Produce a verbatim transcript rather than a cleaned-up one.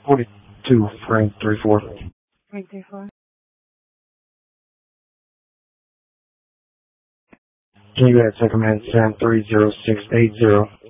forty-two, frame three four. Frank three four. Can you add second command Sam three zero six eight zero?